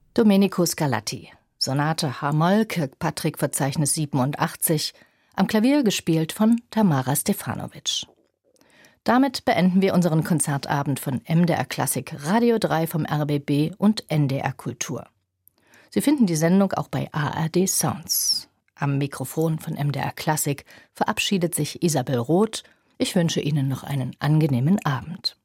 Domenico Scarlatti, Sonate H-Moll, Kirkpatrick-Verzeichnis 87, am Klavier gespielt von Tamara Stefanovic. Damit beenden wir unseren Konzertabend von MDR Klassik, Radio 3 vom RBB und NDR Kultur. Sie finden die Sendung auch bei ARD Sounds. Am Mikrofon von MDR Klassik verabschiedet sich Isabel Roth. Ich wünsche Ihnen noch einen angenehmen Abend.